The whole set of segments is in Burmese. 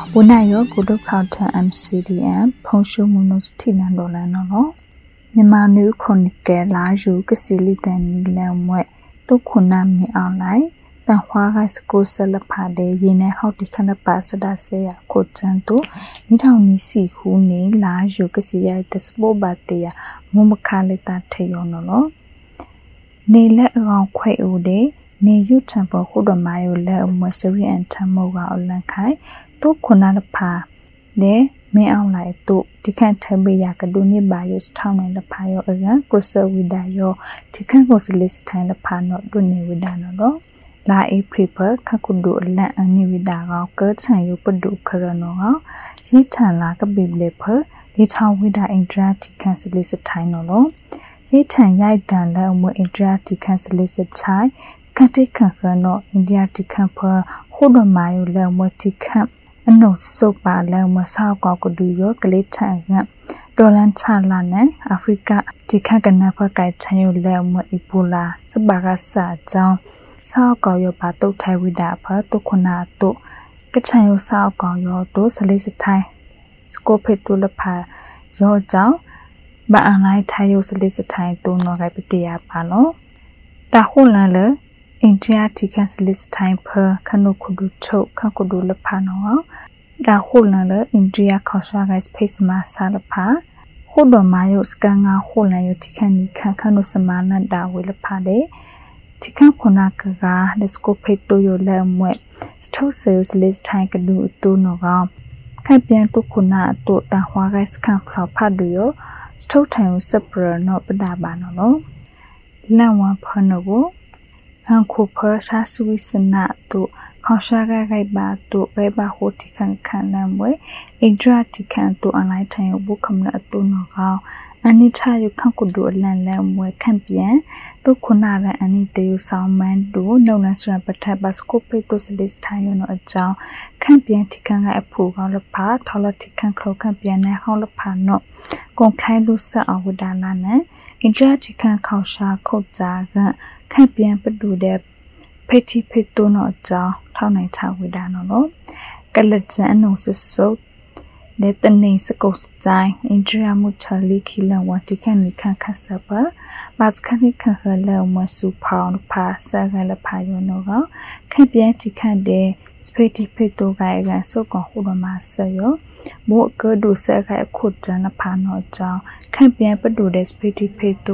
Unayo kudu kauta MCDM Ponshu Munus Tina Dolano Nimanu Chronicle Laju Kasili Tani Lamwe Tokunami online Tanhuaga School Salapade Yene Hautikana Pasada Sea Kotanto Nitani Si Huni Laju Kasia Tesbobatea Mumakalita Teyono Nile around Quay Ude Ne yu temple Hudomayo Le Mwesari and Tamoga Olankai To Kunalapa Ne me online to Tikan Tabi Yakaduni Bayos town and the Pio again, Grocer Widayo, Tikan was eliciting the pano, Duni Widano. La a paper, Kakudu, La Ani Widago, Gerts and Yupadu Karanoa, Yitan like a bibleper, Little Wida Indra Tikan Solicitinolo, Yitan Yaitan Lamu Indra Tikan Solicitai, Skati Kankano, India Tikamper, Hudomayo Lamu Tikam. No so bad like Sao Gokudu, Glitter, Dolan Talane, Africa, Tikaganapa Gaitayo Lemo Ebola, Sabagasa, Down, Sao Goyo Bato Taiwidapa, Tokonato, Gatayo Sao Goyo, those solicitai, Scope to the pa, Yo Down, but unlike Tayo solicitai, do no Rapitia Pano. The whole India Tikan solicitai per Kanukudu to Kakudu Le Pano. Da holnaler India Koshaga Space Masalapa, Hodomayo Skanga Holnayo Tikani Kankano Samana da Willapade, Tikan Konakaga, the scope to your lamwe, still sales list tankadu to Noga, Campian to Kuna to Tahuaga Scampla Paduyo, still time separate not Badabano, Lawan Panovo, Uncle Persha Suisana to Koshaga Reba to Reba Hotikan Kanamwe, Indra Tikan to Anita Bukamna to Nogal, Anita you can do a land lamwe Campian, to Kunara Anita you sound do, no national Batabascope to this time a jaw, Campian Tikan a pool on the part, Tola Tikan Clo Campian a holopano, Gonkai Lusa or Widalane, Indra Tikan Kosha Kozaga, Campian Padu de Petty Petono jaw. Taunita Widano, Galatano so let the names go die, Indra Mutali Killa Watikan Kasapa, Baskanika Hela Masu Pound Pass, Sagala Payonova, Campiantica de Speti Peto Gaiga Soko Hudama Sayo, What good do Saga Kutana Pano jaw, Campian Padu de Speti Peto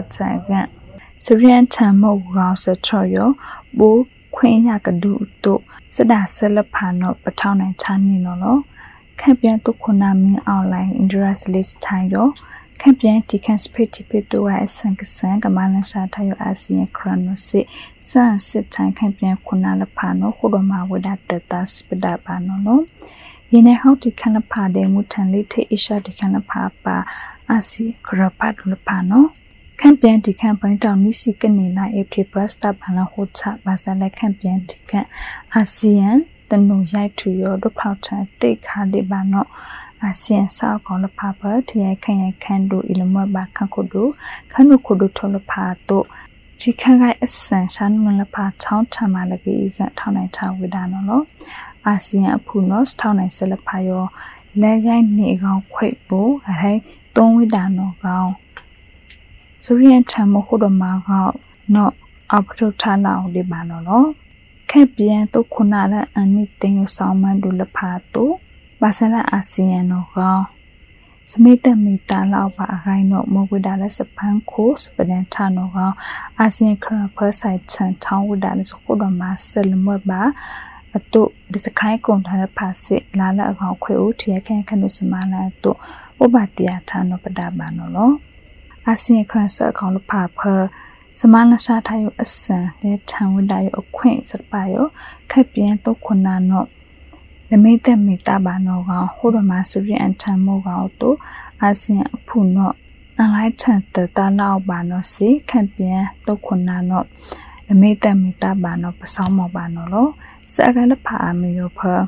Gaga Syrian Tamo Gausa Troyo, Bo. Queen Yakadu to Sada Salapano, Patown and Taninolo, Campian to Konami online Indras list tayo, Campian Tikan Spiti Pito as Sankasan, Gamana Satayo Asian Chronosi, San Sitan Campian Konala Pano, Hodoma without the Das Pedapano. Yene how to canapa de mutan late isha de canapa, Asi Kurapadulapano. Campian Tikan Panita Missy Canina, a paper stab and a hot tap basala Campian Tikan, ASEAN, the no yai to your the powder, take hardy bano, ASEAN South on the papa, Tia can do ilmo back Kankodu, Kanukudu Tolopato, Chikanga Essential Mulapa Town Tamalagi, Townita Widano, ASEAN Punos, Town and Selapayo, Lejai Nigo, Quapo, a don't widano gown. Syrian Tamo Hodomaga no Abto Tala de Banolo, Campian to Kunala and Nitin Salman do Lapato, Basala Asiano Gal. Smita Mitala by Rhino Mogudalas a panco, Spedentano Gal, Asian Crapper side town with Dallas Hodomas Selmoba, a to the Kai Conta Passi, Lala Gal Tia Canusmana to Obatia Tano Padabanolo. ASEAN Cancer called a papa, Samana Shatayo Asa, their town with Dio acquaintance at Bio, Capiento Conano, the Meta Mitabano, Hodomasuri and Tamogato, ASEAN Puno, Enlightened the Dalao Bano Si, Campian, Toconano, the Meta Mitabano, Pasamo Banolo, Sagalapa Amioper,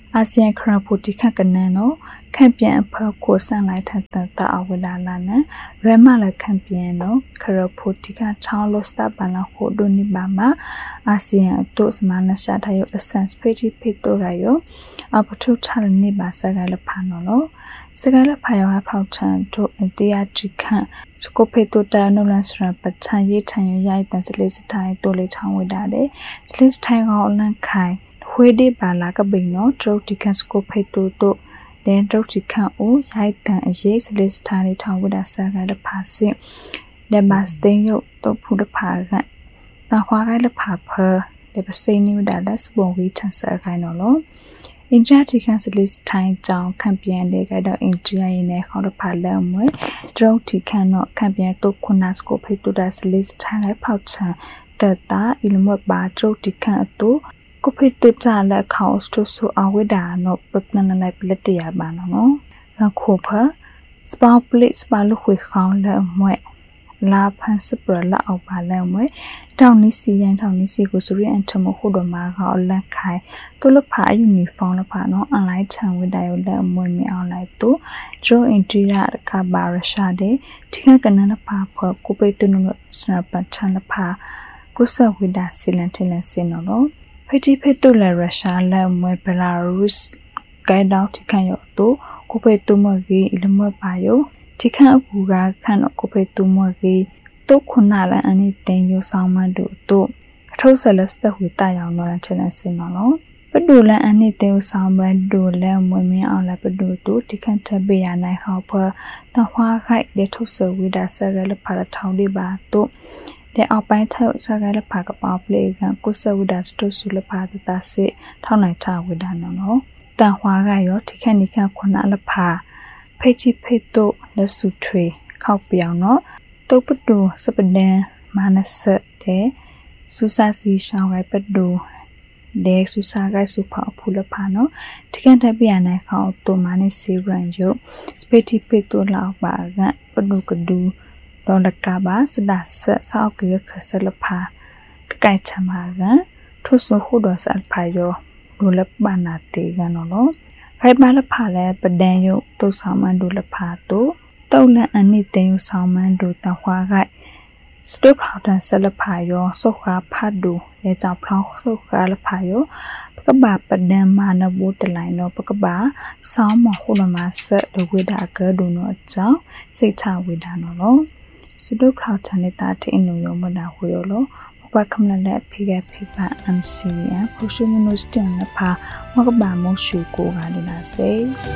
อาเซียนคราพูติค่ะกันแน่เนาะแคมเปียนอำเภอโคสังไลทันตาเอาเวลาลานะเรมาละแคมเปียนเนาะคราพูติค่ะชาวโลสตาบาลาโคโดนิบามาอาเซียนตุสมานะชาทายอสันสเปติปิโตรายอปทุทัลนิบาสกายละพานเนาะสกายละพายว่าพาวชันตุอันเตียจิคันสโกเพโตตาโนลันสราปัชันเยทันยายตันสเลสไทยตัวเลทังเวดาเดสเลสไทยเอาลันไข่ဟွေဒီပါလာကပိနောဒရုတ်တီကန်စကိုဖိတူတိုဒန်ဒရုတ်တီကန်အိုရိုက်တန်အရေးစလစ်ထားနေထောင်ဝဒဆာကလဖာစစ်ဒမတ်စတင်ယုတ်တော့ဖူဒဖာကတခွာကလဖာဖဒေပစိနီဝဒလက်စဘုံဝီထန်ဆာခိုင်နော်လောအင်ဂျာတီကန်စလစ်ထိုင်းကြောင်ကမ်ပီယံတွေကတော့အင်ဂျီယာရင်းနဲ့ခေါ်တော့ဖာလမ်းမွေဒရုတ်တီကန်တော့ကမ်ပီယံတုခုနာစကိုဖိတူဒါစလစ်ထိုင်းလိုက်ဖောက်ချန်တတာအီလမတ်ဘာဒရုတ်တီကန်အတူကိုဖိတတလက်ခေါစတုဆူအဝိဒါနောပပလနလိုက်ပလက်တရပါနော်ရခိုဖစပေါပလစ်စပါလူခွေခေါင်းလက်မွဲလာဖန်စပရလာအောက်ပါလက်မွဲတောင်းနီစီရန်တောင်းနီစီကိုစရီအန်ထမခုဒမာခေါလက်ခိုင်သူလဖာယူနီဖောင်းလဖာနော်အွန်လိုင်းချန်ဝိဒါယလက်မွဲမီအောင်လိုက်တူဂျိုအင်တီယာကဘာရရှာတဲ့ထိခကနနဖာဖကိုပိတနုစနပချန်လဖာကုဆဝိဒါစီလန်တလန်စင်နော်ဖတီဖတူလာရုရှားလက်မွဲဘလာရုစ်ဂိုင်ဒေါတီခံရတော့ကိုပေတူမကြီးအလမပါယတီခံအကူကခန့်ကိုပေတူမကြီးတုတ်ခုနာလန်အနိတင်ယဆောင်မတို့တို့အထုဆလစတဟူတရောင်နော်ချလန်စင်နော်ပဒူလန်အနိတင်ဆောင်မတို့လက်မွဲမင်းအောင်လာပဒူတို့တီခံထဘေးရနိုင်ဟောဖတဟွာခိုက်တဲ့ထုဆဝိဒါဆရလဖာထောင်းဒီပါတို့တဲ့အောက်ပိုင်းထောက်စားကလည်းဖာကပေါပလေကကုဆဝဒစတုဆုလဖာတတစေထောင်းနိုင်ချဝဒနော်တန်ဟွာကရောထိခက်နိခခုနလဖာဖိချိဖိတုလက်စုထွေခောက်ပြောင်နော်တုတ်ပတူစပဒန်မာနဆတဲ့စူစာစီရှောင်းဝဲပတူတဲ့စူစာကစုဖာဖူလဖာနော်ထိခက်တဲ့ပြန်နိုင်ခေါတူမာနစီရန်ယုစပတိဖိတုလောက်ပါကပတူကဒူဒေါ်လကဘာစဒါဆဆောက်ကေခဆလဖာကဲချမာကထုဆခုဒဆအဖာယောဒူလပနာတေကနော်ခိုင်ပါလဖာလဲပဒန်ယုတုဆောင်မန်ဒူလဖာတုတုတ်လန်အနိတေယဆောင်မန်ဒူတဟွာခိုင်စတုဖောက်တန်ဆလဖာယောဆုခါဖတ်ဒူလဲကြောင့်ဖောက်ဆုခါလဖာယောပကဘာပဒန်မာနဘူတလိုင်းနော်ပကဘာဆောင်းမခုလမဆဒဝိဒါကဒူနော်အကြောင်းစိတ်ချဝိဒါနော်စဒုခါချနေတာတဲ့အနုယောမနာဟူယောလောဘကမလလက်ဖိကဖိပါ MCN ဖူရှုမနုစတန်နဖာမကဘာမရှုကိုကလည်းလာစေ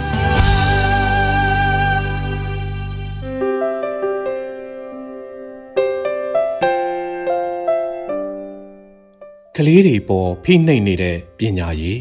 ကလေးတွေပေါ်ဖိနှိပ်နေတဲ့ပညာရေး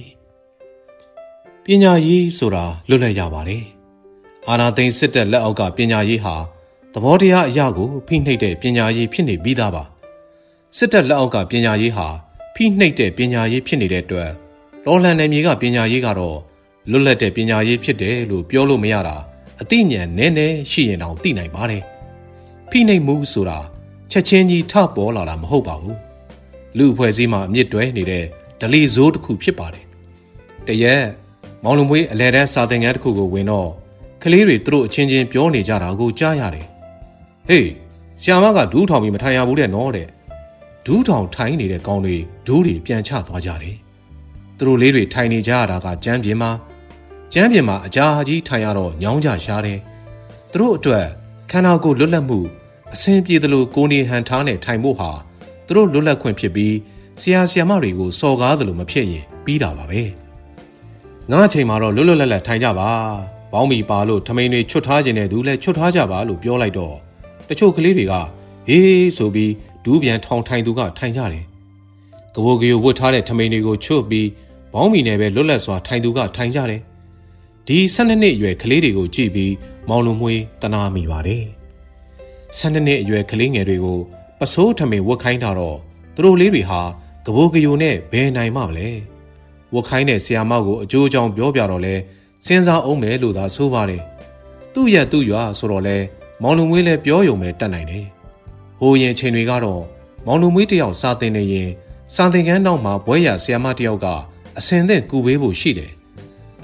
ဆိုတာလွတ်လပ်ရပါတယ်အာနာသိန်းစစ်တပ်လက်အောက်ကပညာရေးဟာသဘောတရားအရာကိုဖိနှိပ်တဲ့ပညာရေးဖြစ်နေပြီးသားပါစစ်တပ်လက်အောက်ကပညာရေးဟာဖိနှိပ်တဲ့ပညာရေးဖြစ်နေတဲ့အတွက်လောလန်နယ်မြေကပညာရေးကတော့လွတ်လပ်တဲ့ပညာရေးဖြစ်တယ်လို့ပြောလို့မရတာအသိဉာဏ်နည်းနည်းရှိရင်တောင်သိနိုင်ပါတယ်ဖိနှိပ်မှုဆိုတာချက်ချင်းကြီးထပေါ်လာတာမဟုတ်ပါဘူးလူအဖွဲ့အစည်းမှာအမြင့်တွဲနေတဲ့ဒလီဇိုးတစ်ခုဖြစ်ပါတယ်တရက်မောင်လုံမွေးအလဲတန်းစာသင်ခန်းတစ်ခုကိုဝင်တော့ကလေးတွေသူတို့အချင်းချင်းပြောနေကြတာကိုကြားရတယ်ဟေးဆရာမကဒူးထောင်ပြီးမထိုင်ရဘူးတဲ့နော်တဲ့ဒူးထောင်ထိုင်နေတဲ့ကောင်တွေဒူးတွေပြန်ချသွားကြတယ်သူတို့လေးတွေထိုင်နေကြရတာကကျမ်းပြင်မှာအကြာကြီးထိုင်ရတော့ညောင်းကြရှားတယ်သူတို့အတွက်ခန္ဓာကိုယ်လွတ်လပ်မှုအဆင်ပြေသလိုကိုယ်နေဟန်ထားနဲ့ထိုင်ဖို့ဟာသူတို့လွတ်လပ်ခွင့်ဖြစ်ပြီးဆရာဆရာမတွေကိုစော်ကားသလိုမဖြစ်ရင်ပြီးတာပါပဲငါအချိန်မှာတော့လွတ်လပ်ထိုင်ကြပါဘောင်းမီပါလို့ထမိန်တွေချွတ်ထားခြင်းနဲ့သူလည်းချွတ်ထားကြပါလို့ပြောလိုက်တော့တချို့ကလေးတွေကဟေးဆိုပြီးဒူးပြန်ထောင်ထိုင်သူကထိုင်ကြတယ်ကဘိုကီယိုဝတ်ထားတဲ့ထမိန်တွေကိုချွတ်ပြီးဘောင်းမီနဲ့ပဲလွတ်လပ်စွာထိုင်သူကထိုင်ကြတယ်ဒီ12နှစ်အရွယ်ကလေးတွေကိုကြည့်ပြီးမောင်လူမွေးတနာမိပါတယ်12နှစ်အရွယ်ကလေးငယ်တွေကိုပစိုးထမိန်ဝတ်ခိုင်းတာတော့သူတို့လေးတွေဟာကဘိုကီယိုနဲ့ဘယ်နိုင်မှမလဲဝတ်ခိုင်းတဲ့ဆရာမကိုအကျိုးအကြောင်းပြောပြတော့လဲစဉ်းစားအောင်မယ်လို့သာဆိုပါတယ်သူ့ရွာဆိုတော့လဲမောင်လူမွေးလည်းပြောရုံပဲတတ်နိုင်တယ်ဟိုရင်ချိန်တွေကတော့မောင်လူမွေးတယောက်စာသင်နေရင်စာသင်ခန်းနောက်မှာဘွဲရဆရာမတယောက်ကအစင်သက်ကူပေးဖို့ရှိတယ်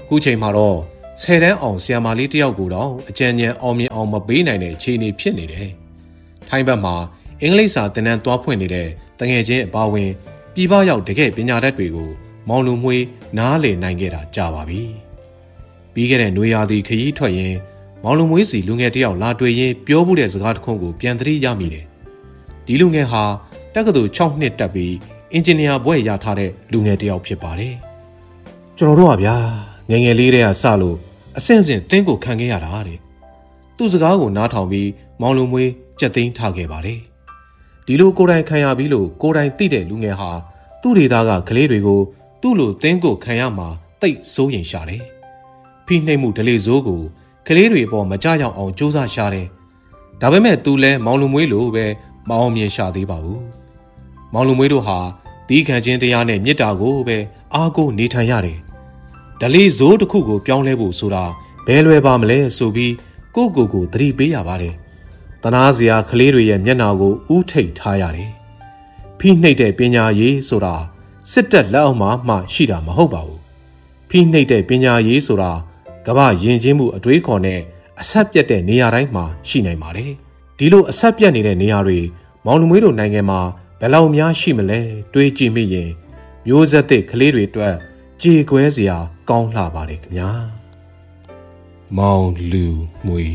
ခုချိန်မှာတော့10တန်းအောင်ဆီယာမာလေးတယောက်ကိုတော့အကြံဉာဏ်အောင်မြင်အောင်မပေးနိုင်တဲ့အခြေအနေဖြစ်နေတယ်။ထိုင်းဘက်မှာအင်္ဂလိပ်စာသင်တန်းသွားဖွင့်နေတဲ့တငယ်ချင်းအပါအဝင်ပြည်ပရောက်တကယ်ပညာတတ်တွေကိုမောင်လူမွေးနားလည်နိုင်ခဲ့တာကြာပါပြီ။ပြီးခဲ့တဲ့နွေရာသီခရီးထွက်ရင်မောင်လူမွေးစီလူငယ်တယောက်လာတွေ့ရင်ပြောမှုတဲ့စကားတစ်ခုကိုပြန်သတိရမိတယ်။ဒီလူငယ်ဟာတက္ကသိုလ်6နှစ်တက်ပြီးအင်ဂျင်နီယာဘွဲ့ရထားတဲ့လူငယ်တယောက်ဖြစ်ပါတယ်။ကျွန်တော်တို့ကဗျာငယ်ငယ်လေးတည်းကစလို့အဆင့်ဆင့်သင်ကိုခံခဲ့ရတာတဲ့။သူ့စကားကိုနားထောင်ပြီးမောင်လူမွေးကြက်သိမ်းထားခဲ့ပါတယ်။ဒီလိုကိုယ်တိုင်ခံရပြီးလို့ကိုယ်တိုင်သိတဲ့လူငယ်ဟာသူ့ဒေသကကလေးတွေကိုသူ့လိုသင်ကိုခံရမှာတိတ်စိုးရင်ရှာတယ်။ဖိနှိပ်မှုဒလေစိုးကိုကလေးတွေအပေါ်မကြရောက်အောင်စူးစမ်းရှာတယ်။ဒါပေမဲ့သူလည်းမောင်လူမွေးလိုပဲမအောင်မြင်ရှာသေးပါဘူး။မောင်လူမွေးတို့ဟာဒီခံခြင်းတရားနဲ့မေတ္တာကိုပဲအားကိုးနေထိုင်ရတယ်။ဒလေစိုးတစ်ခုကိုပြောင်းလဲဖို့ဆိုတာဘယ်လွယ်ပါမလဲဆိုပြီးကိုသတိပေးရပါတယ်။တနာစရာကလေးတွေရဲ့မျက်နှာကိုဥထိတ်ထားရတယ်။ဖိနှိပ်တဲ့ပညာရေးဆိုတာစစ်တပ်လက်အောက်မှာရှိတာမဟုတ်ပါဘူး။ဖိနှိပ်တဲ့ပညာရေးဆိုတာကမ္ဘာယဉ်ကျေးမှုအတွေးခေါ်နဲ့အဆက်ပြတ်တဲ့နေရာတိုင်းမှာရှိနိုင်ပါတယ်။ဒီလိုအဆက်ပြတ်နေတဲ့နေရာတွေမောင်လူမွေးတို့နိုင်ငံမှာဘယ်လောက်များရှိမလဲတွေးကြည့်မိရင်မျိုးဆက်သစ်ကလေးတွေအတွက်ကြေကွဲစရာကောင်းလှပါတယ်ခင်ဗျာ။မောင်လူမွေး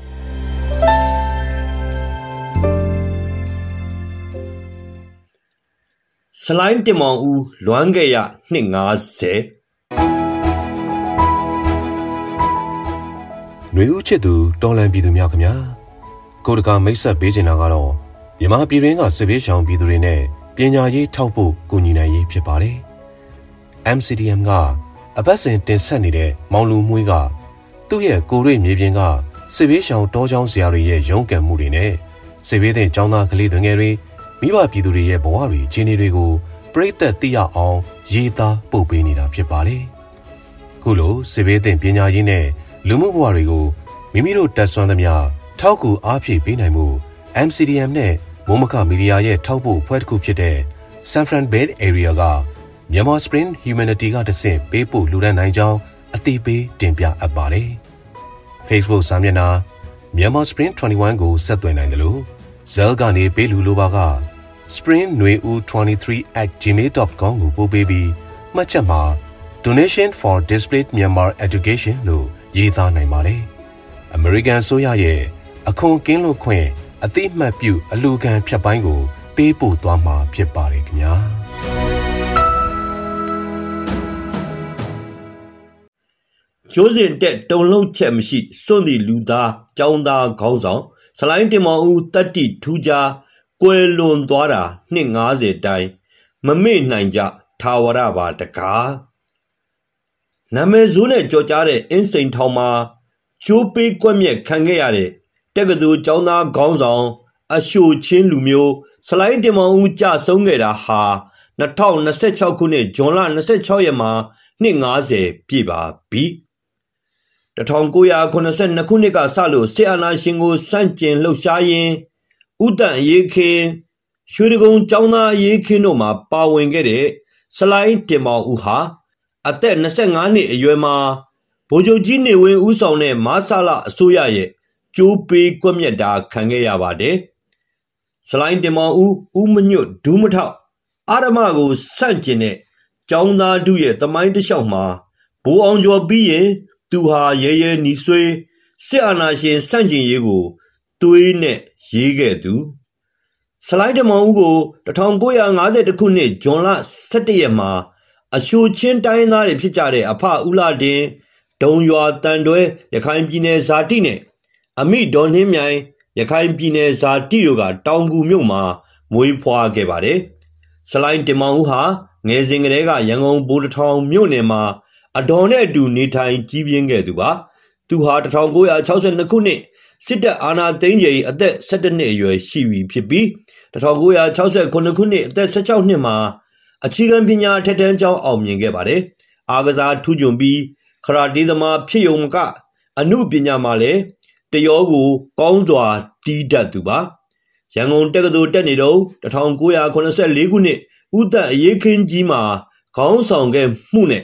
စလိုင်းတင်မောင်ဦးလွမ်းခဲ့ရနှစ်50 ຫນွေဦးချစ်သူတော်လန်ပြည်သူများခင်ဗျာကိုတကာမိတ်ဆက်ပေးချင်တာကတော့မြန်မာပြည်ရင်းကစစ်ဘေးရှောင်ပြည်သူတွေနဲ့ပညာရေးထောက်ဖို့ကူညီနိုင်ရေးဖြစ်ပါတယ် MCDM ကအပတ်စဉ်တင်ဆက်နေတဲ့မောင်လူမွေးကသူ့ရဲ့ကိုရွေမြေပြင်ကစစ်ဘေးရှောင်တောကျောင်းဆရာတွေရဲ့ရုန်းကန်မှုတွေနဲ့စစ်ဘေးတဲ့ကျောင်းသားကလေးတွေငယ်တွေမိဘပြည်သူတွေရဲ့ဘဝတွေခြေနေတွေကိုပရိသတ်သိရအောင်ရေးသားပို့ပေးနေတာဖြစ်ပါတယ်ခုလိုစစ်ဘေးတဲ့ပညာရေးနဲ့လူမှုဘဝတွေကိုမိမိတို့တက်ဆွမ်းသမျှထောက်ကူအားဖြည့်ပေးနိုင်မှု MCDM နဲ့မိုးမခမီဒီယာရဲ့ထောက်ပို့အဖွဲ့တစ်ခုဖြစ်တဲ့ San Fran Bay Area ကမြန်မာ Spring Humanity ကတဆင့်ပေးပို့လူဒန်းနိုင်ကြောင်းအသိပေးတင်ပြအပ်ပါတယ်။ Facebook စာမျက်နှာမြန်မာ Spring 21ကိုဆက်သွယ်နိုင်တယ်လို့ Zell ကနေပေးလူလိုပါက spring23@gmail.com ကိုပို့ပေးပြီးမှတ်ချက်မှာ Donation for Displaced Myanmar Education လို့ရေးသားနိုင်ပါတယ်။ American ဆိုရရဲ့အခွန်ကင်းလွတ်ခွင့်အသိမှတ်ပြုအလူခံဖြတ်ပိုင်းကိုပေးပို့သွားမှာဖြစ်ပါတယ်ခင်ဗျာကျိုးစဉ်တက်တုံလုံးချက်မရှိစွန့်သည့်လူသားကျောင်းသားခေါင်းဆောင်စလိုင်းတင်မောင်ဦးတတ္တိထူးခြားကွယ်လွန်သွားတာနှစ်50တိုင်မမေ့နိုင်ကြထာဝရပါတကားနာမည်ဆိုးနဲ့ကြော်ကြားတဲ့အင်းစိန်ထောင်မှာကျိုးပေးကွက်မြက်ခံခဲ့ရတဲ့တက္ကသိုလ်ကျောင်းသားခေါင်းဆောင်အရှိုချင်းလူမျိုးစလိုင်းတင်မောင်ဦးကြဆုံးခဲ့တာဟာ2026ခုနှစ်ဇွန်လ26ရက်မှာနှစ်50ပြည့်ပါပြီ1982ခုနှစ်ကစလို့စစ်အာဏာရှင်ကိုစန့်ကျင်လှုပ်ရှားရင်းဥတ္တန်ရေးခင်းရွှေတကုံကျောင်းသားရေးခင်းတို့မှာပါဝင်ခဲ့တဲ့စလိုင်းတင်မောင်ဦးဟာအသက်25နှစ်အရွယ်မှာဗိုလ်ချုပ်ကြီးနေဝင်းဦးဆောင်တဲ့မဆလအစိုးရရဲ့ကျိုးပေးကွက်မြက်တာခံခဲ့ရပါတယ်စလိုင်းတင်မောင်ဦးဦးမညွတ်ဒူးမထောက်အာရမကိုစန့်ကျင်တဲ့ကျောင်းသားတို့ရဲ့သမိုင်းတစ်လျှောက်မှာဘိုးအောင်ကျော်ပြီးရင်သူဟာရဲရဲနီဆွေးစစ်အာဏာရှင်စန့်ကျင်ရေးကိုသွေးနဲ့ရေးခဲ့သူစလိုင်းတင်မောင်ဦးကို1950ခုနှစ်ဇွန်လ17ရက်မှာအရှိုချင်းတိုင်းသားတွေဖြစ်ကြတဲ့အဖဦးလာတင်ဒုံရွာတန်တွဲရခိုင်ပြည်နယ်ဇာတိနဲ့အမိဒေါ်နှင်းမြိုင်ရခိုင်ပြည်နယ်ဇာတိတို့ကတောင်ကူမြို့မှာမွေးဖွားခဲ့ပါတယ်စလိုင်းတင်မောင်ဦးဟာငယ်စဉ်ကတည်းကရန်ကုန်ဗိုလ်တထောင်မြို့နယ်မှာအတော်နဲ့အတူနေထိုင်ကြီးပြင်းခဲ့သူပါသူဟာ1962ခုနှစ်စစ်တပ်အာဏာသိမ်းချိန်အသက်17နှစ်အရွယ်ရှိပြီဖြစ်ပြီး1969ခုနှစ်အသက်16နှစ်မှာအခြေခံပညာထက်တန်းကျောင်းအောင်မြင်ခဲ့ပါတယ်အားကစားထူးချွန်ပြီးခရာတေးသမားဖြစ်ယုံမကအမှုပညာမှာလည်းတရောကိုကောင်းစွာတီးတတ်သူပါရန်ကုန်တက္ကသိုလ်တက်နေတော့1984ခုနှစ်ဥတ္တအရေးခင်းကြီးမှာခေါင်းဆောင်ခဲ့မှုနဲ့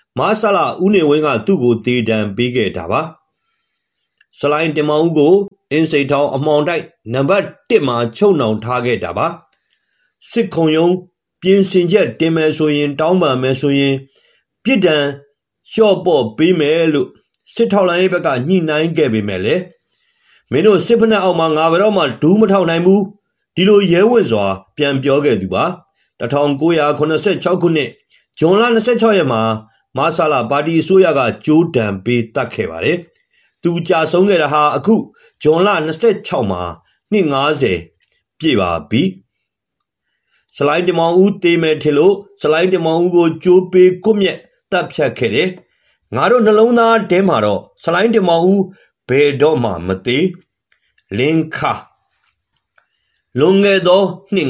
မာဆလာဦးနေဝင်းကသူ့ကိုတေတံပေးခဲ့တာပါဆလိုင်းတင်မောင်ဦးကိုအင်းစိန်ထောင်အမှောင်တိုက်နံပါတ်1မှာချုပ်နှောင်ထားခဲ့တာပါစစ်ခုံရုံးပြင်ဆင်ချက်တင်မယ်ဆိုရင်တောင်းပန်မယ်ဆိုရင်ပြစ်ဒဏ်လျှော့ပေါ့ပေးမယ်လို့စစ်ထောက်လိုင်းရဲ့ဘက်ကညှိနှိုင်းခဲ့ပေမဲ့လေမင်းတို့စစ်ဖက်နှက်အောက်မှာငါဘယ်တော့မှဒူးမထောက်နိုင်ဘူးဒီလိုရဲဝံ့စွာပြန်ပြောခဲ့သူပါ1986ခုနှစ်ဇွန်လ26ရက်မှာမာဆလာပါတီအစိုးရကကြိုးတံပေးတတ်ခဲ့ပါတယ်သူကြာဆုံးခဲ့တာဟာအခုဇွန်လ26မှာနှစ်90ပြည့်ပါပြီဆလိုင်းတင်မောင်ဦးတေးမယ်ထင်လို့ဆလိုင်းတင်မောင်ဦးကိုကြိုးပေးကွမြက်တပ်ဖြတ်ခဲ့တယ်ငါတို့နှလုံးသားထဲမှာတော့ဆလိုင်းတင်မောင်ဦးဘယ်တော့မှမသေးလင်းခလွန်ခဲ့သောနှစ်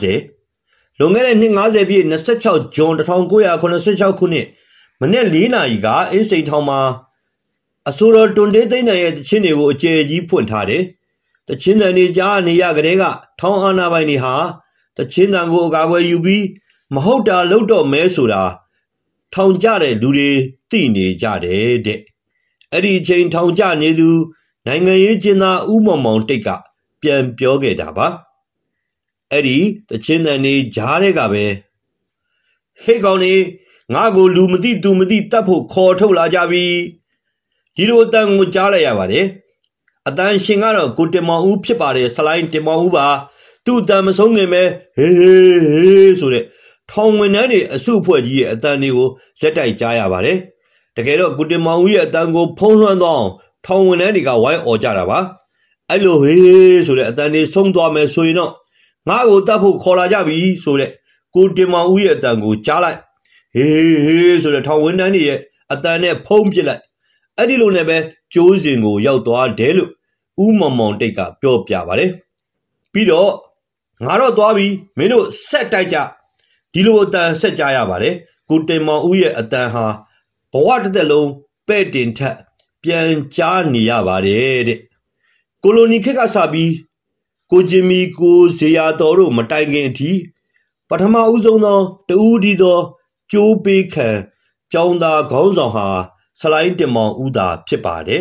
90လွန်ခဲ့တဲ့နှစ်90ပြည့်26ဇွန်1986ခုနှစ်မနေ့4နာရီကအင်းစိန်ထောင်မှာအစိုးရတွန်တေးသိန်းရဲ့တခြင်းတွေကိုအကျယ်ကြီးဖွင့်ထားတယ်တခြင်းတန်တွေကြားနေရကြတဲ့ကထောင်အာဏာပိုင်တွေဟာတခြင်းတန်ကိုအကာအကွယ်ယူပြီးမဟုတ်တာလုပ်တော့မဲဆိုတာထောင်ကြတဲ့လူတွေသိနေကြတယ်တဲ့အဲ့ဒီအချိန်ထောင်ကြနေသူနိုင်ငံရေးကျင်းသားဦးမောင်မောင်တိတ်ကပြန်ပြောခဲ့တာပါအဲ့ဒီတခြင်းတန်တွေကြားတဲ့ကပဲဟေ့ကောင်နေငါကိုလူမသိသူမသိတတ်ဖို့ခေါ်ထုတ်လာကြပြီဒီလိုအတန်ကိုကြားလိုက်ရပါတယ်အတန်ရှင်ကတော့ကိုတင်မောင်ဦးဖြစ်ပါတယ်ဆလိုင်းတင်မောင်ဦးပါသူ့အတန်မဆုံးခင်ပဲဟေးဟေးဆိုတဲ့ထောင်ဝင်တန်းတွေအစုအဖွဲ့ကြီးရဲ့အတန်တွေကိုဇက်တိုက်ကြားရပါတယ်တကယ်တော့ကိုတင်မောင်ဦးရဲ့အတန်ကိုဖုံးလွှမ်းသွားအောင်ထောင်ဝင်တန်းတွေကဝိုင်းអော်ကြတာပါအဲ့လိုဟေးဆိုတဲ့အတန်တွေဆုံးသွားမယ်ဆိုရင်တော့ငါ့ကိုတတ်ဖို့ခေါ်လာကြပြီဆိုတဲ့ကိုတင်မောင်ဦးရဲ့အတန်ကိုကြားလိုက်ဟေးဆိုတဲ့ထောင်ဝင်တန်းတွေရဲ့အတန်နဲ့ဖုံးပစ်လိုက်အဲ့ဒီလိုနဲ့ပဲကျိုးစင်ကိုရောက်သွားတယ်လို့ဦးမောင်မောင်တိတ်ကပြောပြပါတယ်ပြီးတော့ငါတော့သွားပြီမင်းတို့ဆက်တိုက်ကြဒီလိုအတန်ဆက်ကြရပါတယ်ကိုတင်မောင်ဦးရဲ့အတန်ဟာဘဝတစ်သက်လုံးပဲ့တင်ထက်ပြန်ကြားနေရပါတယ်တဲ့ကိုလိုနီခေတ်ကစပြီးကိုဂျင်မီကိုဇေယျတော်တို့မတိုင်ခင်အထိပထမဦးဆုံးသောတူးဒီသောကျိုးပေးခံကျောင်းသားခေါင်းဆောင်ဟာဆလိုင်းတင်မောင်ဦးသာဖြစ်ပါတယ်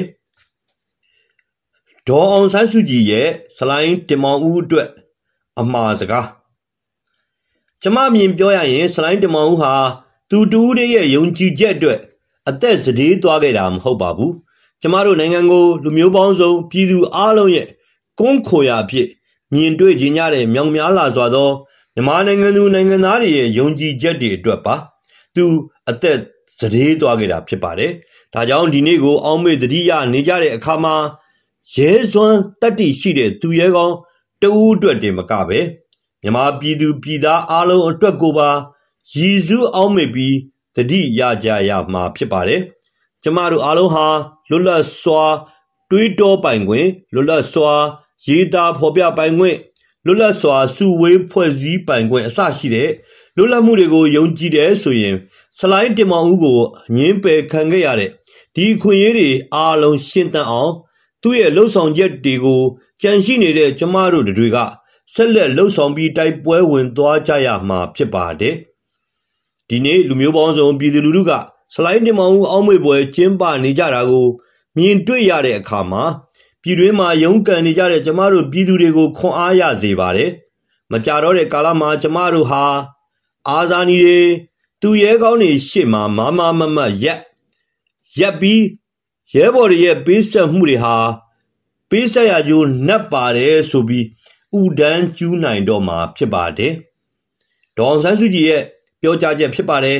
ဒေါ်အောင်ဆန်းစုကြည်ရဲ့ဆလိုင်းတင်မောင်ဦးအတွက်အမှားစကားကျမမြင်ပြောရရင်ဆလိုင်းတင်မောင်ဦးဟာသူတူးတဲ့ရဲ့ယုံကြည်ချက်အတွက်အသက်စတေးသွားခဲ့တာမဟုတ်ပါဘူးကျမတို့နိုင်ငံကိုလူမျိုးပေါင်းစုံပြည်သူအားလုံးရဲ့ကွန်းခိုရာဖြစ်မြင်တွေ့ကြတဲ့မြောင်များလာစွာသောမြန်မာနိုင်ငံသူနိုင်ငံသားတွေရဲ့ယုံကြည်ချက်တွေအတွက်ပါသူအသက်စတေးသွားခဲ့တာဖြစ်ပါတယ်ဒါကြောင့်ဒီနေ့ကိုအောက်မေ့သတိရနေကြတဲ့အခါမှာရဲစွမ်းတတ္တိရှိတဲ့သူရဲကောင်းတဦးအတွက်တင်မကပဲမြန်မာပြည်သူပြည်သားအားလုံးအတွက်ကိုပါရည်စူးအောက်မေ့ပြီးသတိရကြရမှာဖြစ်ပါတယ်ကျမတို့အားလုံးဟာလွတ်လပ်စွာတွေးတောပိုင်ခွင့်လွတ်လပ်စွာရေးသားဖော်ပြပိုင်ခွင့်လွတ်လပ်စွာစုဝေးဖွဲ့စည်းပိုင်ခွင့်အစရှိတဲ့လွတ်လပ်မှုတွေကိုယုံကြည်တယ်ဆိုရင်ဆလိုင်းတင်မောင်ဦးကိုငင်းပယ်ခံခဲ့ရတဲ့ဒီခွင့်ရေးတွေအားလုံးရှင်းတန်းအောင်သူ့ရဲ့လှုပ်ဆောင်ချက်တွေကိုကြံရှိနေတဲ့ကျမတို့တွေကဆက်လက်လှုပ်ဆောင်ပြီးတိုက်ပွဲဝင်သွားကြရမှာဖြစ်ပါတယ်ဒီနေ့လူမျိုးပေါင်းစုံပြည်သူလူထုကဆလိုင်းတင်မောင်ဦးအောက်မေ့ပွဲကျင်းပနေကြတာကိုမြင်တွေ့ရတဲ့အခါမှာပြည်တွင်းမှာရုန်းကန်နေကြတဲ့ကျမတို့ပြည်သူတွေကိုခွန်အားရစေပါတယ်မကြတော့တဲ့ကာလမှာကျမတို့ဟာအာဇာနည်တွေသူရဲကောင်းတွေရှေ့မှာမမရက်ပြီးရဲဘော်တွေရဲ့ပေးဆက်မှုတွေဟာပေးဆက်ရကြိုးနှက်ပါတယ်ဆိုပြီးဥဒန်းကျူးနိုင်တော့မှာဖြစ်ပါတယ်ဒေါ်အောင်ဆန်းစုကြည်ရဲ့ပြောကြားချက်ဖြစ်ပါတယ်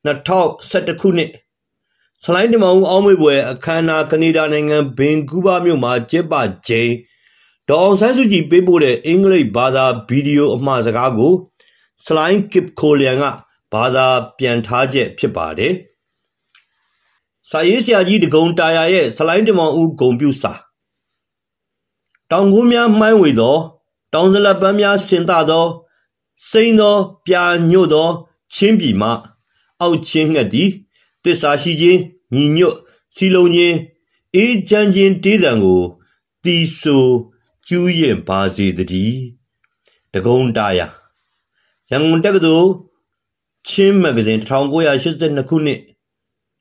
2011ခုနှစ်ဆလိုင်းတင်မောင်ဦးအောက်မေ့ပွဲအခမ်းအနားကနေဒါနိုင်ငံဘင်ကူးဗားမြို့မှာကျင်းပချိန်ဒေါ်အောင်ဆန်းစုကြည်ပေးပို့တဲ့အင်္ဂလိပ်ဘာသာဗီဒီယိုအမှားစကားကိုဆလိုင်းကစ်ခိုလျန်ကဘာသာပြန်ထားချက်ဖြစ်ပါတယ်စာရေးဆရာကြီးဒဂုံတာယာရဲ့ဆလိုင်းတင်မောင်ဦးဂုံပြုစာတောင်ကူးများမှိုင်းဝေသောတောင်စလပန်းများဆင်သသောစိမ့်သောပြာညွတ်သောချင်းပြည်မှအောက်ချင်းငှက်သည်တစ္ဆာရှိခြင်းညီညွတ်စီလုံးခြင်းအေးချမ်းခြင်းတေးသံကိုတီဆိုကျူးရင်ပါစေတည်းဒဂုံတာယာရန်ကုန်တက္ကသိုလ်ချင်းမဂ္ဂဇင်း1982ခုနှစ်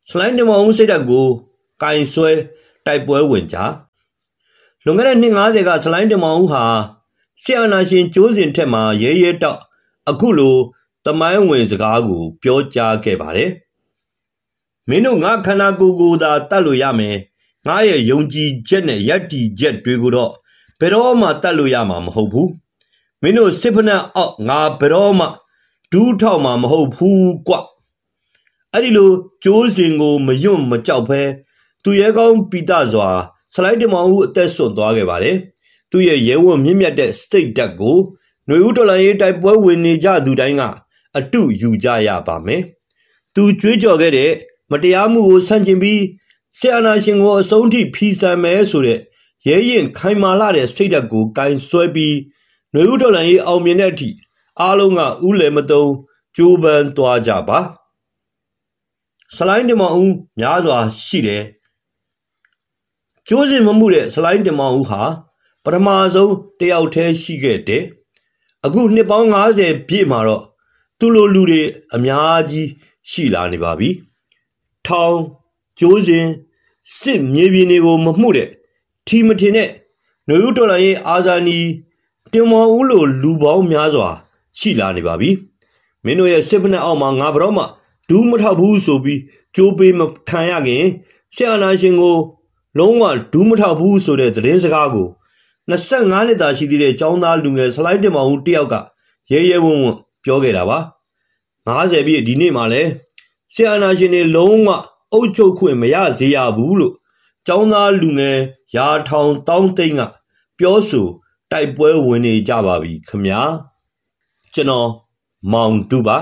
ဆလိုင်းတင်မောင်ဦးစိတ်ဓာတ်ကိုကင်ဆွဲတိုက်ပွဲဝင်ကြလွန်ခဲ့တဲ့နှစ်90ကဆလိုင်းတင်မောင်ဦးဟာစစ်အာဏာရှင်ကျိုးစဉ်ထက်မှရဲရဲတောက်အခုလိုသမိုင်းဝင်စကားကိုပြောကြားခဲ့ပါတယ်မင်းတို့ငါခန္ဓာကိုယ်ကိုသာတတ်လို့ရမယ်ငါရဲ့ယုံကြည်ချက်နဲ့ယက်တီချက်တွေကိုတော့ဘယ်တော့မှတတ်လို့ရမှာမဟုတ်ဘူးမင်းတို့စစ်ဖက်နှက်အောက်ငါဘယ်တော့မှဒူးထောက်မှာမဟုတ်ဘူးကွအဲ့ဒီလိုကျိုးစဉ်ကိုမယွန့်မကြောက်ဖဲသူရဲကောင်းပိတစွာဆလိုင်းတင်မောင်ဦးအသက်ဆွသွားခဲ့ပါတယ်သူရဲ့ရဲဝံ့မြင့်မြတ်တဲ့စိတ်ဓာတ်ကိုຫນွေဦးတော်လှန်ရေးတိုက်ပွဲဝင်နေကြသူတိုင်းကအတုယူကြရပါမယ်သူကြွေးကြော်ခဲ့တဲ့မတရားမှုကိုဆန့်ကျင်ပြီးဆရာနာရှင်ကိုအဆုံးထိဖီဆန်မယ်ဆိုတဲ့ရဲရင်ခိုင်မာလာတဲ့စိတ်ဓာတ်ကိုကင်ဆွဲပြီးຫນွေဦးတော်လှန်ရေးအောင်မြင်တဲ့အထိအားလုံးကဥလယ်မတုံကြိုးပမ်းသွားကြပါဆလိုင်းတင်မောင်ဦးများစွာရှိတယ်ကျိုးစဉ်မမှုတဲ့ဆလိုင်းတင်မောင်ဦးဟာပထမဆုံးတယောက်တည်းရှိခဲ့တယ်အခုနှစ်ပေါင်း90ပြည့်မှာတော့သူ့လိုလူတွေအများကြီးရှိလာနေပါပြီထောင်ကျိုးစဉ်စစ်မြေပြင်တွေကိုမမှုတဲ့ထီမထင်တဲ့ຫນွေဦးတော်လှန်ရေးအာဇာနည်တင်မောင်ဦးလိုလူပေါင်းများစွာရှိလာနေပါပြီမင်းတို့ရဲ့စစ်ဖက်နှက်အောက်မှာငါဘရောမှဒူးမထောက်ဘူးဆိုပြီးကြိုးပေးမခံရခင်ဆရာနာရှင်ကိုလုံးဝဒူးမထောက်ဘူးဆိုတဲ့သတင်းစကားကို25နှစ်သာရှိသေးတဲ့ចောင်းသားလူငယ်ဆလိုင်းတင်မောင်ဦးတယောက်ကရဲရဲဝံ့ဝံ့ပြောခဲ့တာပါ90ပြည့်ဒီနေ့မှာလဲဆရာနာရှင်တွေလုံးဝအုပ်ချုပ်ခွင့်မရစေရဘူးလို့ចောင်းသားလူငယ်ရာထောင်တောင်းသိန်းကပြောဆိုတိုက်ပွဲဝင်နေကြပါပြီခမညာကျွန်တော်မောင်တူပါ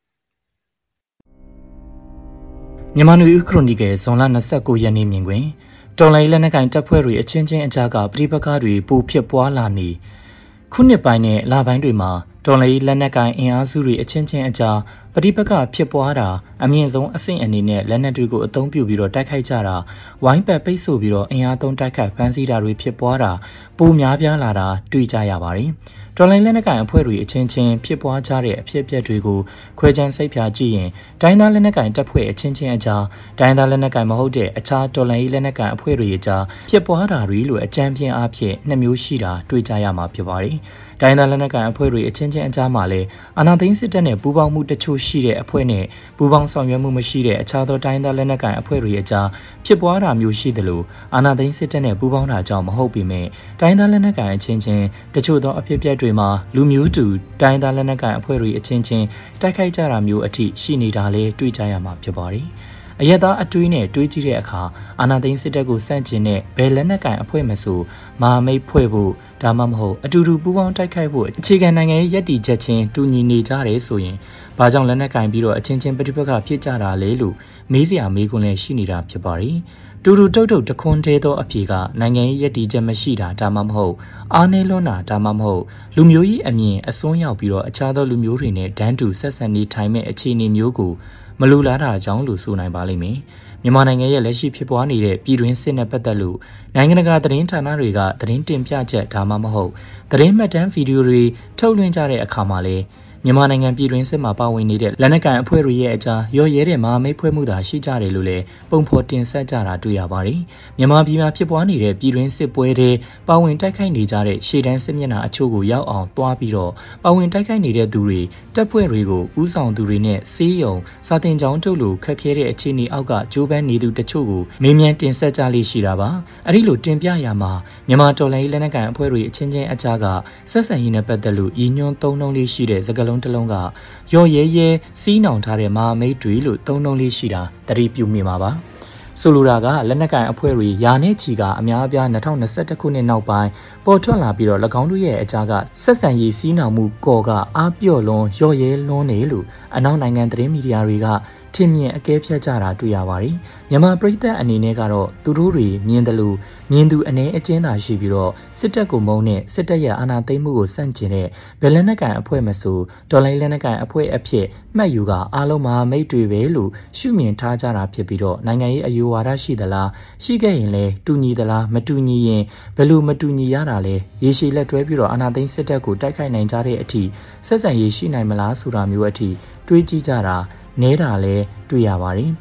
မြန်မာနွေဦးခရိုနီကယ်ဇွန်လ29ရက်နေ့မြင်တွင်တော်လိုင်းလက်နက်ကိုင်တပ်ဖွဲ့တွေအချင်းချင်းအကြားကပြည်ပကားတွေပိုဖြစ်ပွားလာနေခုနှစ်ပိုင်းနဲ့လပိုင်းတွေမှာတော်လိုင်းလက်နက်ကိုင်အင်အားစုတွေအချင်းချင်းအကြားပြည်ပကဖြစ်ပွားတာအမြင့်ဆုံးအဆင့်အနေနဲ့လက်နက်တွေကိုအသုံးပြုပြီးတော့တိုက်ခိုက်ကြတာဝိုင်းပတ်ပိတ်ဆို့ပြီးတော့အင်အားသုံးတိုက်ခိုက်ဖမ်းဆီးတာတွေဖြစ်ပွားတာပိုများပြားလာတာတွေ့ကြရပါတယ်တော်လိုင်းလက်နက်ကိုင်အဖွဲ့တွေအချင်းချင်းဖြစ်ပွားကြတဲ့အဖြစ်အပျက်တွေကိုခွဲခြမ်းစိတ်ဖြာကြည့်ရင်တိုင်းသားလက်နက်ကိုင်တပ်ဖွဲ့အချင်းချင်းအကြားတိုင်းသားလက်နက်ကိုင်မဟုတ်တဲ့အခြားတော်လိုင်းလက်နက်ကိုင်အဖွဲ့တွေအကြားဖြစ်ပွားတာတွေလိုအကြမ်းပြင်းအားဖြင့်နှစ်မျိုးရှိတာတွေ့ကြရမှာဖြစ်ပါတယ်။တိုင်းသားလက်နက်ကိုင်အဖွဲ့တွေအချင်းချင်းအကြားမှာလည်းအာဏာသိမ်းစစ်တပ်နဲ့ပူးပေါင်းမှုတချို့ရှိတဲ့အဖွဲ့နဲ့ပူးပေါင်းဆောင်ရွက်မှုမရှိတဲ့အခြားသောတိုင်းသားလက်နက်ကိုင်အဖွဲ့တွေအကြားဖြစ်ပွားတာမျိုးရှိသလိုအာဏာသိမ်းစစ်တပ်နဲ့ပူးပေါင်းတာကြောင့်မဟုတ်ပေမဲ့တိုင်းသားလက်နက်ကိုင်အချင်းချင်းတချို့သောအဖြစ်အပျက်တွေမှာလူမျိုးတူတိုင်းသားလက်နက်ကိုင်အဖွဲ့တွေအချင်းချင်းတိုက်ခိုက်ကြတာမျိုးအထိရှိနေတာလည်းတွေ့ကြရမှာဖြစ်ပါတယ်။အရက်သားအတွေးနဲ့တွေးကြည့်တဲ့အခါအာဏာသိမ်းစစ်တပ်ကိုစန့်ကျင်တဲ့ဘယ်လက်နက်ကိုင်အဖွဲ့မဆိုမဟာမိတ်ဖွဲ့ဖို့ဒါမှမဟုတ်အတူတူပူးပေါင်းတိုက်ခိုက်ဖို့အခြေခံနိုင်ငံရေးရည်တည်ချက်ချင်းတူညီနေကြတယ်ဆိုရင်ဘာကြောင့်လက်နက်ကင်ပြီးတော့အချင်းချင်းပဋိပက္ခဖြစ်ကြတာလဲလို့မေးစရာမေးခွန်းလည်းရှိနေတာဖြစ်ပါတယ်။တူတူတုတ်တုတ်တခွန်းသေးသောအဖြေကနိုင်ငံရေးရည်တည်ချက်မရှိတာဒါမှမဟုတ်အားနည်းလွန်းတာဒါမှမဟုတ်လူမျိုးကြီးအမြင်အစွန်းရောက်ပြီးတော့အခြားသောလူမျိုးတွေနဲ့ဒန်းတူဆက်ဆံနေထိုင်မဲ့အခြေအနေမျိုးကိုမလူလားတာကြောင့်လို့ဆိုနိုင်ပါလိမ့်မယ်။မြန်မာနိုင်ငံရဲ့လက်ရှိဖြစ်ပွားနေတဲ့ပြည်တွင်းစစ်နဲ့ပတ်သက်လို့နိုင်ငံတကာသတင်းဌာနတွေကသတင်းတင်ပြချက်ဒါမှမဟုတ်သတင်းမှတ်တမ်းဗီဒီယိုတွေထုတ်လွှင့်ကြတဲ့အခါမှာလည်းမြန်မာနိုင်ငံပြည်တွင်းစစ်မှာပါဝင်နေတဲ့လက်နက်ကိုင်အဖွဲ့တွေရဲ့အကြားရော့ရဲတဲ့မဟာမိတ်ဖွဲ့မှုသာရှိကြတယ်လို့လည်းပုံဖော်တင်ဆက်ကြတာတွေ့ရပါတယ်။မြန်မာပြည်မှာဖြစ်ပွားနေတဲ့ပြည်တွင်းစစ်ပွဲတွေပါဝင်တိုက်ခိုက်နေကြတဲ့ရှေ့တန်းစစ်မျက်နှာအချို့ကိုရောက်အောင်တွားပြီးတော့ပါဝင်တိုက်ခိုက်နေတဲ့သူတွေတပ်ဖွဲ့တွေကိုဥဆောင်သူတွေနဲ့စီးရုံစာတင်ကြောင်းထုတ်လို့ခက်ခဲတဲ့အခြေအနေအောက်ကဂျိုးပန်းနေသူတချို့ကိုမေးမြန်းတင်ဆက်ကြလိမ့်ရှိတာပါ။အဲဒီလိုတင်ပြရမှာမြန်မာတော်လှန်ရေးလက်နက်ကိုင်အဖွဲ့တွေအချင်းချင်းအကြားကဆက်ဆံရေးနဲ့ပတ်သက်လို့ရည်ညွှန်းသုံးနှုန်းလေးရှိတဲ့စကားလုံးတစ်လုံးကရော့ရဲရဲစီးနှောင်ထားတဲ့မဟာမိတ်တွေလို့သုံးနှုန်းလေးရှိတာသတိပြုမိမှာပါဆိုလိုတာကလက်နက်ကိုင်အဖွဲ့တွေယာနဲ့ချီကအများအပြား2021ခုနှစ်နောက်ပိုင်းပေါ်ထွက်လာပြီးတော့၎င်းတို့ရဲ့အကြားကဆက်ဆံရေးစီးနှောင်မှုကော်ကအားပြော့လွန်ရော့ရဲလွန်းနေလို့အနောက်နိုင်ငံသတင်းမီဒီယာတွေကထင်မြင်အကဲဖြတ်ကြတာတွေ့ရပါတယ်။မြန်မာပြည်သက်အနေနဲ့ကတော့သူတို့တွေမြင်တယ်လို့မြင်သူအနေအကျဉ်းသာရှိပြီးတော့စစ်တပ်ကိုမုန်းတဲ့စစ်တပ်ရဲ့အာဏာသိမ်းမှုကိုစန့်ကျင်တဲ့ဘယ်လက်နက်ကိုင်အဖွဲ့မဆိုတော်လိုင်းလက်နက်ကိုင်အဖွဲ့အဖြစ်မှတ်ယူကအားလုံးမဟာမိတ်တွေပဲလို့ရှုမြင်ထားကြတာဖြစ်ပြီးတော့နိုင်ငံရေးအယူဝါဒရှိသလားရှိခဲ့ရင်လည်းတူညီသလားမတူညီရင်ဘယ်လိုမတူညီရတာလဲရေရှည်လက်တွဲပြီးတော့အာဏာသိမ်းစစ်တပ်ကိုတိုက်ခိုက်နိုင်ကြတဲ့အထိဆက်ဆံရေးရှိနိုင်မလားဆိုတာမျိုးအထိတွေးကြည့်ကြတာနဲတာလည်းတွေ့ရပါတယ်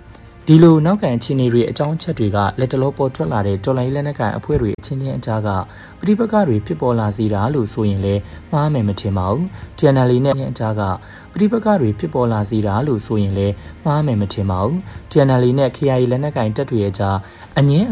ဒီလိုနောက်ကန်အခြေအနေတွေအကြောင်းချက်တွေကလက်တလောပေါ်ထွက်လာတဲ့တော်လိုင်းလက်နက်ကန်အဖွဲ့တွေအချင်းချင်းအကြားကပဋိပက္ခတွေဖြစ်ပေါ်လာစေတာလို့ဆိုရင်လည်းမှားမယ်မထင်ပါဘူး။ TNL နဲ့အကြားကပဋိပက္ခတွေဖြစ်ပေါ်လာစေတာလို့ဆိုရင်လည်းမှားမယ်မထင်ပါဘူး။ TNL နဲ့ KIA လက်နက်ကန်တပ်တွေအကြားအငင်း